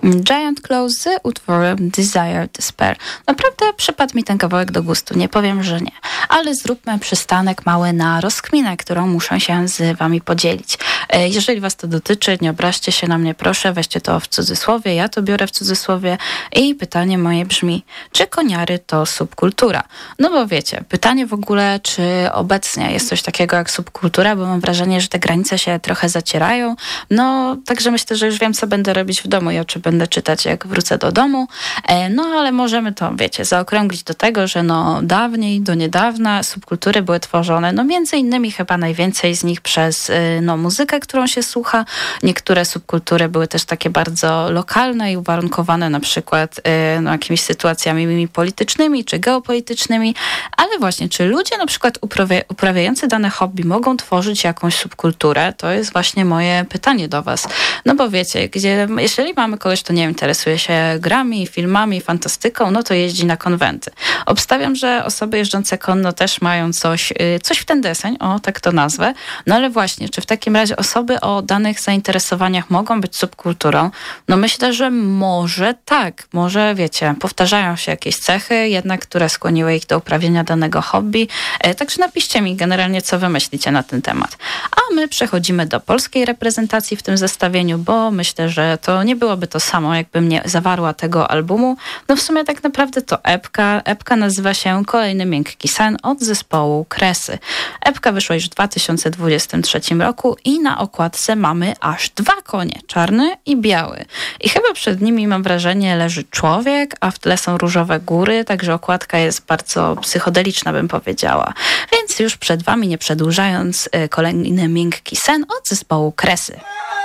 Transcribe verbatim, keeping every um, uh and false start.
Giant Claws z utworem Desire Despair. Naprawdę przypadł mi ten kawałek do gustu, nie powiem, że nie. Ale zróbmy przystanek mały na rozkminę, którą muszę się z wami podzielić. Jeżeli was to dotyczy, nie obraźcie się na mnie, proszę, weźcie to w cudzysłowie, ja to biorę w cudzysłowie i pytanie moje brzmi, czy koniary to subkultura? No bo wiecie, pytanie w ogóle, czy obecnie jest coś takiego jak subkultura, bo mam wrażenie, że te granice się trochę zacierają. No, także myślę, że już wiem, co będę robić w domu i o czym będę czytać, jak wrócę do domu. No, ale możemy to, wiecie, zaokrąglić do tego, że no dawniej, do niedawna subkultury były tworzone, no między innymi chyba najwięcej z nich przez no muzykę, którą się słucha. Niektóre subkultury były też takie bardzo lokalne i uwarunkowane na przykład no, jakimiś sytuacjami politycznymi czy geopolitycznymi, ale właśnie, czy ludzie na przykład uprawia, uprawiający dane hobby mogą tworzyć jakąś subkulturę? To jest właśnie moje pytanie do was. No bo wiecie, gdzie, jeżeli mamy kogoś, kto nie wiem, interesuje się grami, filmami, fantastyką, no to jeździ na konwenty. Obstawiam, że osoby jeżdżące konno też mają coś, coś w ten deseń, o tak to nazwę. No ale właśnie, czy w takim razie osoby o danych zainteresowaniach mogą być subkulturą? No myślę, że może tak. Może, wiecie, powtarzają się jakieś cechy, jednak które skłoniły ich do uprawiania danego hobby. Także napiszcie mi generalnie, co wy myślicie na ten temat. A my przechodzimy do polskiej reprezentacji w tym zestawieniu, bo myślę, że to nie byłoby to samo, jakbym nie zawarła tego albumu. No w sumie tak naprawdę to epka. Epka nazywa się Kolejny miękki sen od zespołu Kresy. Epka wyszła już w dwa tysiące dwudziestym trzecim roku i na okładce mamy aż dwa konie, czarny i biały. I chyba przed nimi, mam wrażenie, leży człowiek, a w tle są różowe góry, także okładka jest bardzo psychodeliczna, bym powiedziała. Więc już przed wami, nie przedłużając, Kolejny miękki sen od zespołu Kresy.